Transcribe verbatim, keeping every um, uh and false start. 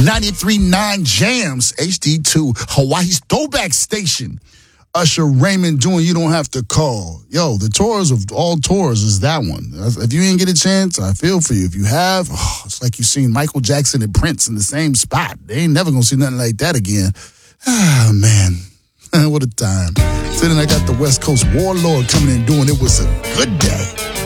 ninety-three point nine Jams, H D two, Hawaii's throwback station. Usher Raymond doing You Don't Have to Call. Yo, the tours of all tours is that one. If you didn't get a chance, I feel for you. If you have, oh, it's like you've seen Michael Jackson and Prince in the same spot. They ain't never going to see nothing like that again. Ah, man. What a time. So then I got the West Coast Warlord coming in doing It Was a Good Day.